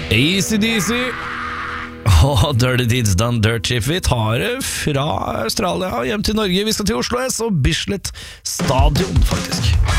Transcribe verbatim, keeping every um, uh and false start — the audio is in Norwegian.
A C D C og Dirty Deeds Done Dirt Cheap. Vi tar det fra Australia hjem til Norge. Vi skal til Oslo S og Bislett Stadion, faktisk.